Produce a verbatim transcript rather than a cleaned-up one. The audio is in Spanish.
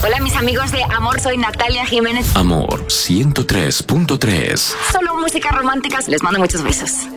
Hola, mis amigos de Amor, soy Natalia Jiménez. Amor ciento tres punto tres. Solo música romántica. Les mando muchos besos.